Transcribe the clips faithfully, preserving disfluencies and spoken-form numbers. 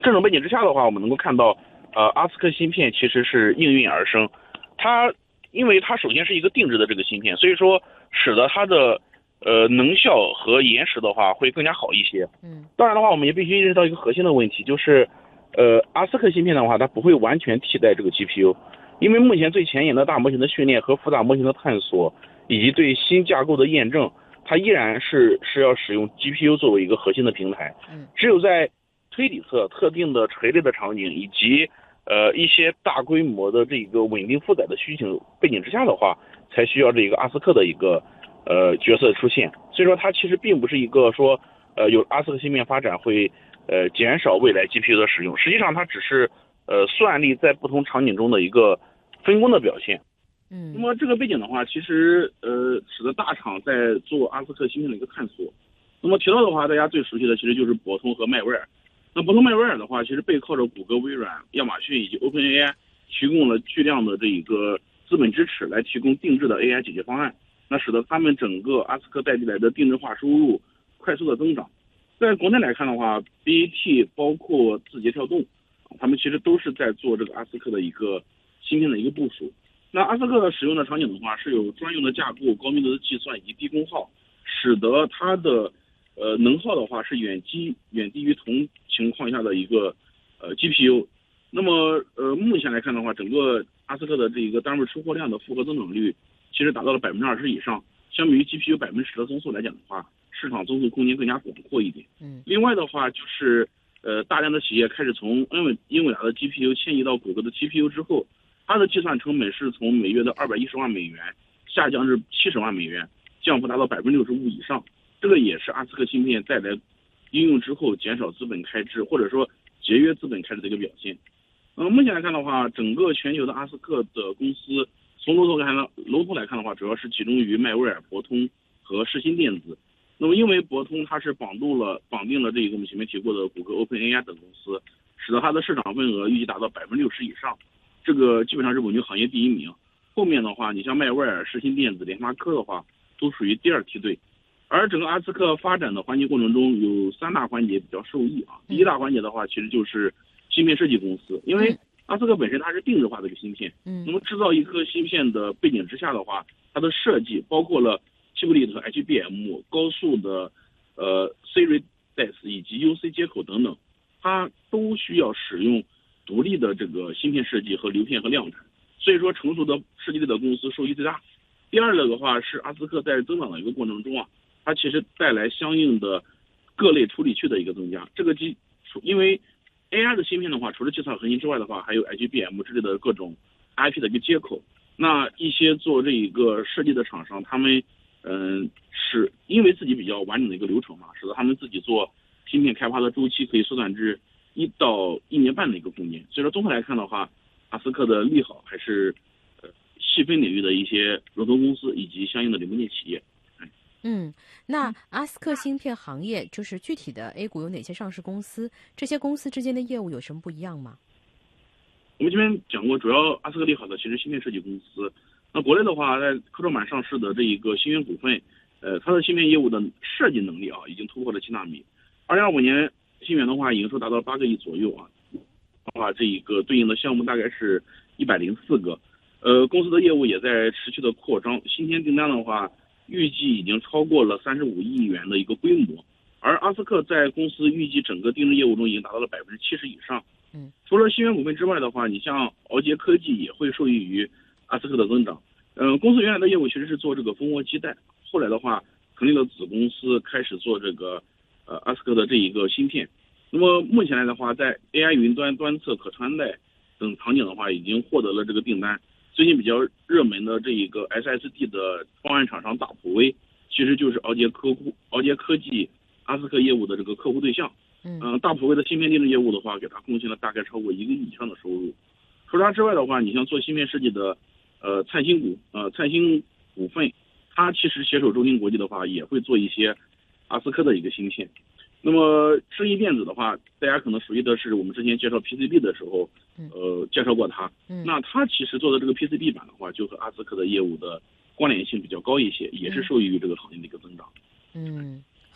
这种背景之下的话，我们能够看到，呃，阿斯克芯片其实是应运而生。它因为它首先是一个定制的这个芯片，所以说使得它的呃能效和延时的话会更加好一些。 嗯， 当然的话，我们也必须意识到一个核心的问题，就是呃阿斯克芯片的话，它不会完全替代这个 G P U，因为目前最前沿的大模型的训练和复杂模型的探索，以及对新架构的验证，它依然是是要使用 G P U 作为一个核心的平台。 嗯， 只有在推理侧特定的锤炼的场景以及呃一些大规模的这个稳定负载的需求背景之下的话，才需要这个阿斯克的一个呃角色出现。所以说它其实并不是一个说呃有阿斯克芯片发展会呃减少未来 G P U 的使用，实际上它只是呃算力在不同场景中的一个分工的表现。 嗯， 那么这个背景的话，其实呃使得大厂在做阿斯克芯片的一个探索。那么提到的话，大家最熟悉的其实就是博通和迈威尔。那博通迈威尔的话，其实背靠着谷歌、微软、亚马逊以及 OpenAI， 提供了巨量的这一个资本支持，来提供定制的 A I 解决方案，那使得他们整个阿斯克带进来的定制化收入快速的增长。在国内来看的话 ，B A T 包括字节跳动，他们其实都是在做这个阿斯克的一个芯片的一个部署。那阿斯克使用的场景的话，是有专用的架构、高密度的计算以及低功耗，使得它的呃能耗的话是远低远低于同情况下的一个呃 G P U。那么呃目前来看的话，整个阿斯克的这一个单位出货量的复合增长率其实达到了百分之二十以上，相比于 G P U 百分之十的增速来讲的话，市场增速空间更加广阔一点。 嗯， 另外的话就是呃大量的企业开始从英伟英伟达的 G P U 迁移到谷歌的 G P U 之后，它的计算成本是从每月的二百一十万美元下降至七十万美元，降幅达到百分之六十五以上。这个也是阿斯克芯片带来应用之后减少资本开支或者说节约资本开支的一个表现。呃，目前来看的话，整个全球的阿斯克的公司从龙头来看呢，龙头来看的话，主要是集中于迈威尔、博通和世芯电子。那么因为博通它是绑住了绑定了这一个我们前面提过的谷歌、OpenAI 等公司，使得它的市场份额预计达到百分之六十以上，这个基本上是稳居行业第一名。后面的话，你像迈威尔、世芯电子、联发科的话，都属于第二梯队。而整个阿斯克发展的环节过程中，有三大环节比较受益啊。第一大环节的话，其实就是芯片设计公司，因为阿斯克本身它是定制化的一个芯片， 嗯， 那么制造一颗芯片的背景之下的话，它的设计包括了 chiplet 和 H B M、高速的呃 Series D E S 以及 U C 接口等等，它都需要使用独立的这个芯片设计和流片和量产，所以说成熟的设计类的公司收益最大。第二个的话是阿斯克在增长的一个过程中啊，它其实带来相应的各类处理器的一个增加。这个基因为 A I 的芯片的话，除了计算核心之外的话，还有 H B M 之类的各种 I P 的一个接口。那一些做这一个设计的厂商，他们嗯、呃、是因为自己比较完整的一个流程嘛，使得他们自己做芯片开发的周期可以缩短至一到一年半的一个空间。所以说综合来看的话，阿斯克的利好还是呃细分领域的一些龙头公司以及相应的零部件企业。 嗯，那阿斯克芯片行业就是具体的 A 股有哪些上市公司？这些公司之间的业务有什么不一样吗？ 我们这边讲过，主要阿斯克利好的其实芯片设计公司。那国内的话，在科创板上市的这一个芯源股份，呃，它的芯片业务的设计能力啊，已经突破了七纳米。二零二五年芯源的话，营收达到八个亿左右啊，的话这一个对应的项目大概是一百零四个。呃，公司的业务也在持续的扩张，新添订单的话，预计已经超过了三十五亿元的一个规模。而阿斯克在公司预计整个定制业务中已经达到了百分之七十以上。 嗯， 除了芯源股份之外的话，你像鳌杰科技也会受益于阿斯克的增长。嗯、呃，公司原来的业务其实是做这个蜂窝基带，后来的话成立了子公司，开始做这个呃阿斯克的这一个芯片。那么目前来的话，在 A I 云端、端侧、可穿戴等场景的话，已经获得了这个订单。最近比较热门的这一个 S S D 的方案厂商大普威，其实就是鳌杰科鳌杰科技阿斯克业务的这个客户对象。嗯、呃，大普威的芯片定制业务的话，给他贡献了大概超过一个亿以上的收入。除它之外的话，你像做芯片设计的，呃，灿星股，呃，灿星股份，它其实携手中芯国际的话，也会做一些阿斯克的一个芯片。那么智易电子的话，大家可能熟悉的是我们之前介绍 P C B 的时候，呃，介绍过它。 嗯， 那它其实做的这个 P C B 板的话，就和阿斯克的业务的关联性比较高一些，也是受益于这个行业的一个增长。 嗯。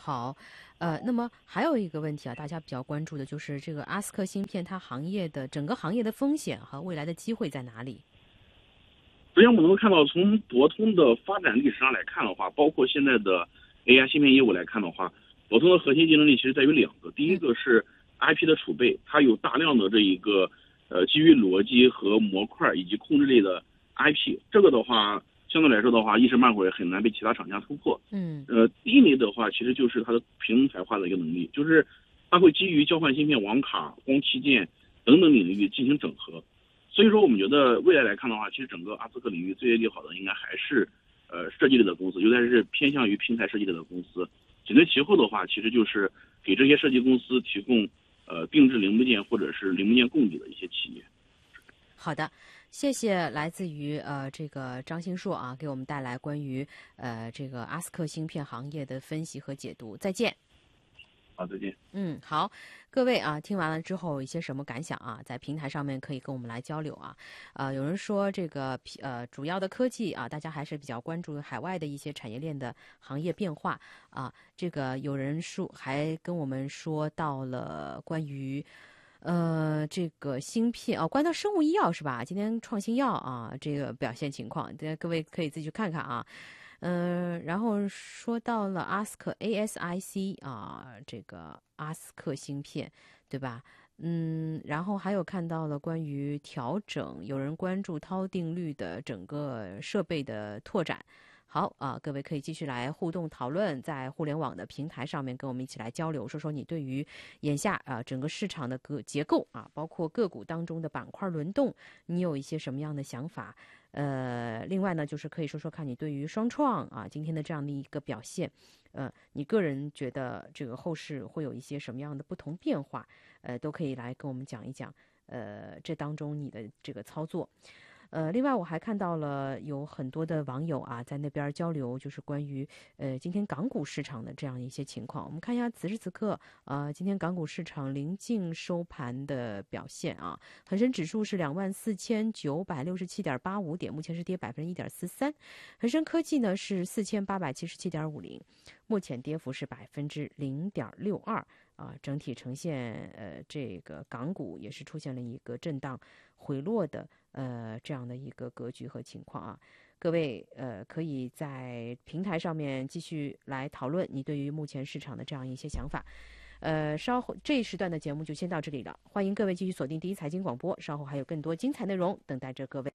好，呃，那么还有一个问题啊，大家比较关注的就是这个阿斯克芯片它行业的整个行业的风险和未来的机会在哪里？ 实际上我们能够看到，从博通的发展历史上来看的话，包括现在的 A I 芯片业务来看的话，博通的核心竞争力其实在于两个，第一个是 I P 的储备，它有大量的这一个呃基于逻辑和模块以及控制类的 I P， 这个的话相对来说的话，一时半会儿很难被其他厂家突破。 嗯， 呃，第一类的话，其实就是它的平台化的一个能力，就是它会基于交换芯片、网卡、光器件等等领域进行整合。所以说，我们觉得未来来看的话，其实整个阿斯克领域最利好的应该还是呃设计类的公司，尤其是偏向于平台设计类的公司。紧随其后的话，其实就是给这些设计公司提供呃定制零部件或者是零部件供给的一些企业。 好的。谢谢来自于呃这个张新硕啊，给我们带来关于呃这个阿斯克芯片行业的分析和解读。再见。 好，再见。 嗯，好，各位啊，听完了之后一些什么感想啊？在平台上面可以跟我们来交流啊。呃，有人说这个呃主要的科技啊，大家还是比较关注海外的一些产业链的行业变化啊。这个有人说还跟我们说到了关于。呃，这个芯片哦，关到生物医药是吧？今天创新药啊，这个表现情况，各位可以自己去看看啊。嗯、呃，然后说到了阿斯克 A S I C 啊，这个阿斯克芯片，对吧？嗯，然后还有看到了关于调整，有人关注涛定律的整个设备的拓展。好啊，各位可以继续来互动讨论，在互联网的平台上面跟我们一起来交流，说说你对于眼下啊整个市场的个结构啊，包括个股当中的板块轮动，你有一些什么样的想法？呃，另外呢，就是可以说说看你对于双创啊今天的这样的一个表现，呃，你个人觉得这个后市会有一些什么样的不同变化？呃，都可以来跟我们讲一讲，呃，这当中你的这个操作。呃，另外我还看到了有很多的网友啊，在那边交流，就是关于呃今天港股市场的这样一些情况。我们看一下此时此刻，呃，今天港股市场临近收盘的表现啊，恒生指数是两万四千九百六十七点八五点，目前是跌百分之一点四三。恒生科技呢是四千八百七十七点五零，目前跌幅是百分之零点六二啊，整体呈现呃这个港股也是出现了一个震荡回落的。呃，这样的一个格局和情况啊，各位呃，可以在平台上面继续来讨论你对于目前市场的这样一些想法。呃，稍后这一时段的节目就先到这里了，欢迎各位继续锁定第一财经广播，稍后还有更多精彩内容等待着各位。